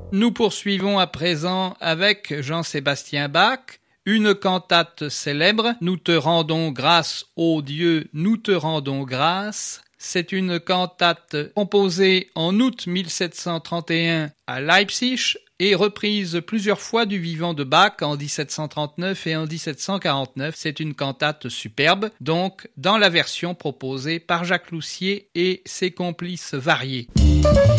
Nous poursuivons à présent avec Jean-Sébastien Bach, une cantate célèbre, Nous te rendons grâce, ô Dieu, nous te rendons grâce. C'est une cantate composée en août 1731 à Leipzig et reprise plusieurs fois du vivant de Bach en 1739 et en 1749. C'est une cantate superbe, donc dans la version proposée par Jacques Loussier et ses complices variés.